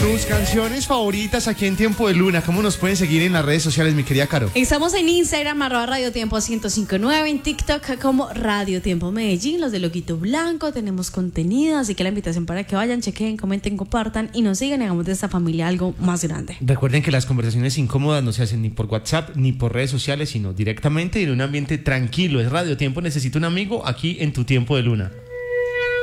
Tus canciones favoritas aquí en Tiempo de Luna. ¿Cómo nos pueden seguir en las redes sociales, mi querida Caro? Estamos en Instagram, @Radio Tiempo 1059, en TikTok como Radio Tiempo Medellín, los de Loguito Blanco. Tenemos contenido, así que la invitación para que vayan, chequen, comenten, compartan y nos sigan y hagamos de esta familia algo más grande. Recuerden que las conversaciones incómodas no se hacen ni por WhatsApp ni por redes sociales, sino directamente en un ambiente tranquilo. Es Radio Tiempo, necesita un amigo aquí en Tu Tiempo de Luna.